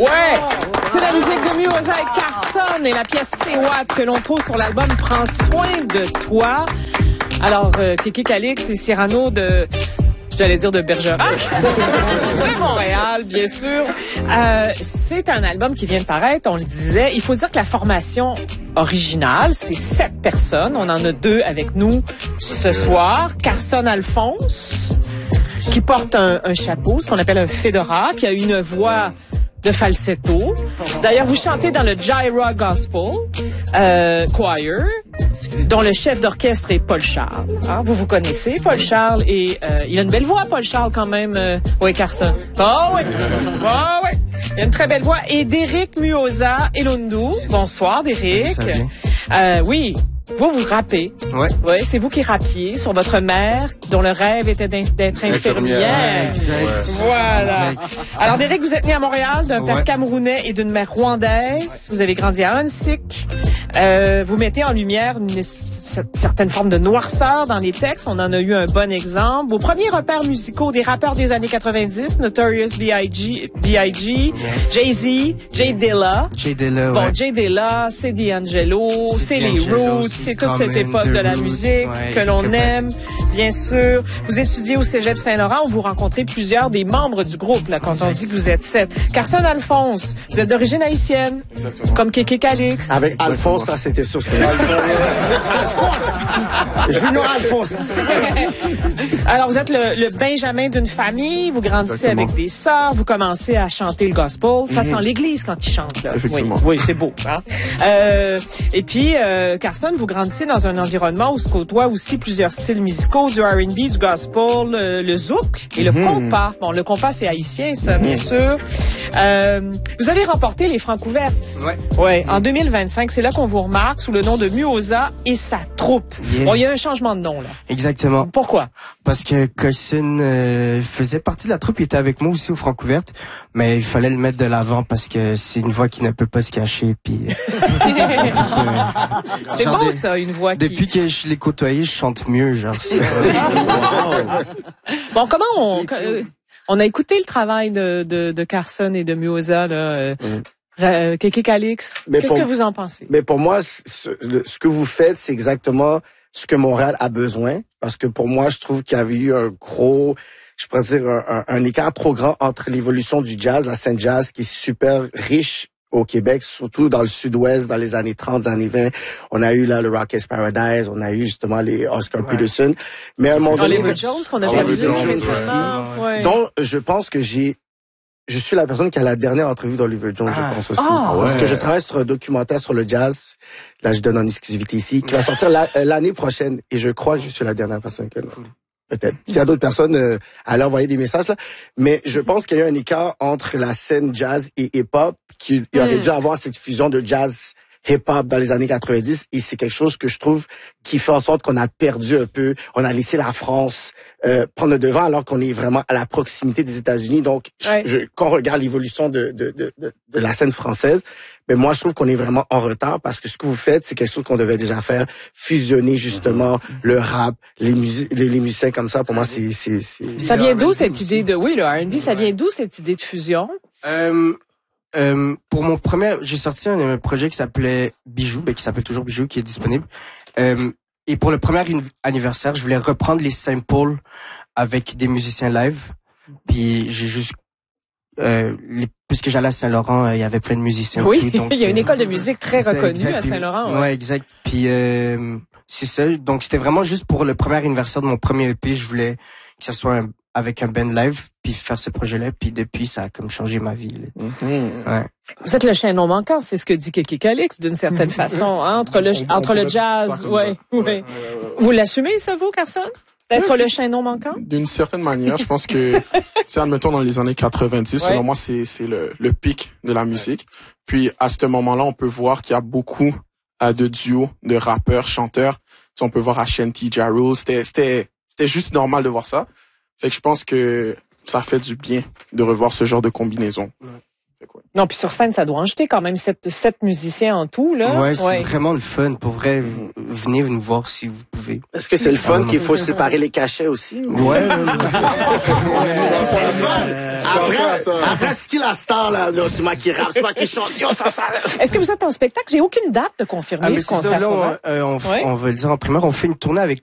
Ouais, c'est la musique de Muoza et Carson et la pièce C'est What que l'on trouve sur l'album Prends soin de toi. Alors, Kéké Calix et Cyrano de... J'allais dire de Bergerac, de Montréal, bien sûr. C'est un album qui vient de paraître, on le disait. Il faut dire que la formation originale, c'est 7 personnes. On en a 2 avec nous ce soir. Carson Alphonse, qui porte un chapeau, ce qu'on appelle un fedora, qui a une voix de falsetto. D'ailleurs, vous chantez dans le Gyra Gospel Choir, dont le chef d'orchestre est Paul Charles. Hein, vous connaissez Paul Charles et il a une belle voix, Paul Charles, quand même. Oui, Carson. Oh oui. Oh oui. Il a une très belle voix. Et Derek Muoza Elundu. Bonsoir, Derek. Oui. Vous rappez. Ouais. Oui, c'est vous qui rappiez sur votre mère, dont le rêve était d'être infirmière. Exact. Voilà. Exact. Alors, Derek, vous êtes né à Montréal d'un père camerounais et d'une mère rwandaise. Vous avez grandi à Hansik. Vous mettez en lumière une certaine forme de noirceur dans les textes. On en a eu un bon exemple. Vos premiers repères musicaux des rappeurs des années 90, Notorious B.I.G., Jay-Z, Jay Dilla. Bon, Jay Dilla, c'est D'Angelo, c'est les Roots, c'est toute cette époque de la musique que l'on aime, bien sûr. Vous étudiez au Cégep Saint-Laurent où vous rencontrez plusieurs des membres du groupe, là, quand on dit que vous êtes 7. Carson Alphonse, vous êtes d'origine haïtienne. Exactement. Comme Kéké Calix. Avec Alphonse, ça, c'était sûr. Alphonse! Junior Alphonse! Alors, vous êtes le Benjamin d'une famille, vous grandissez avec des sœurs, vous commencez à chanter le gospel. Ça sent l'église quand ils chantent, là. Effectivement. Oui, c'est beau, hein? Et puis, Carson, vous grandissez dans un environnement où se côtoient aussi plusieurs styles musicaux, du R&B, du gospel, le zouk et le compas. Bon, le compas, c'est haïtien, ça, bien sûr. Vous avez remporté les Francs ouvertes. Ouais. En 2025, c'est là qu'on vous remarque sous le nom de Muoza et sa troupe. Yeah. Bon, il y a un changement de nom, là. Exactement. Pourquoi? Parce que Carson faisait partie de la troupe, il était avec moi aussi aux Francouvertes, mais il fallait le mettre de l'avant parce que c'est une voix qui ne peut pas se cacher. Puis c'est beau ça, une voix qui... Depuis que je l'ai côtoyé, je chante mieux, genre. Bon, comment on a écouté le travail de Carson et de Muoza, là. Kéké Calix, qu'est-ce que vous en pensez? Mais pour moi, ce que vous faites, c'est exactement ce que Montréal a besoin. Parce que pour moi, je trouve qu'il y avait eu un gros, je pourrais dire, un écart trop grand entre l'évolution du jazz, la scène jazz, qui est super riche au Québec, surtout dans le sud-ouest, dans les années 30, années 20. On a eu là le Rockettes Paradise, on a eu justement les Oscar Peterson. Mais à un moment donné... Oliver Jones, qu'on a perdu récemment. Donc, je pense que je suis la personne qui a la dernière entrevue d'Oliver Jones, je pense aussi. Parce que je travaille sur un documentaire sur le jazz. Là, je donne en exclusivité ici, qui va sortir l'année prochaine. Et je crois que je suis la dernière personne que... Peut-être. S'il y a d'autres personnes, allez envoyer des messages, là. Mais je pense qu'il y a eu un écart entre la scène jazz et hip-hop, qui aurait dû avoir cette fusion de jazz hip-hop dans les années 90, et c'est quelque chose que je trouve qui fait en sorte qu'on a perdu un peu, on a laissé la France prendre le devant alors qu'on est vraiment à la proximité des États-Unis. Donc, quand on regarde l'évolution de la scène française, ben moi je trouve qu'on est vraiment en retard parce que ce que vous faites, c'est quelque chose qu'on devait déjà faire, fusionner justement le rap, les musiciens comme ça. Pour moi, c'est ça vient d'où cette idée de le R&B, ça vient d'où cette idée de fusion? Pour mon premier, j'ai sorti un projet qui s'appelait Bijou, qui s'appelle toujours Bijou, qui est disponible. Et pour le premier anniversaire, je voulais reprendre les samples avec des musiciens live. Puis j'ai juste puisque j'allais à Saint-Laurent, il y avait plein de musiciens. Oui, tout, donc, il y a une école de musique très reconnue à Saint-Laurent. Ouais, exact. Puis c'est ça. Donc c'était vraiment juste pour le premier anniversaire de mon premier EP. Je voulais que ça soit avec un band live, puis faire ce projet-là. Puis depuis, ça a comme changé ma vie. Ouais. Vous êtes le chaînon manquant, c'est ce que dit Kéké Calix, d'une certaine façon, hein, entre le jazz. Ouais. Vous l'assumez, ça, vous, Carson? D'être le chaînon manquant? D'une certaine manière, je pense que, admettons, dans les années 90, selon moi, c'est le pic de la musique. Puis, à ce moment-là, on peut voir qu'il y a beaucoup de duos, de rappeurs, chanteurs. On peut voir Ashanti, Ja Rule. C'était juste normal de voir ça. Fait que je pense que ça fait du bien de revoir ce genre de combinaison. Non, puis sur scène, ça doit en jeter quand même 7 musiciens en tout, là. Ouais, c'est vraiment le fun. Pour vrai, venez nous voir si vous pouvez. Est-ce que c'est le fun qu'il faut séparer les cachets aussi? Ouais. C'est le fun. Après, ce qui la star, là, c'est moi qui rappe, c'est moi qui chante. Est-ce que vous êtes en spectacle? J'ai aucune date de confirmer. Ah, mais c'est ça, là, on veut le dire en primeur. On fait une tournée avec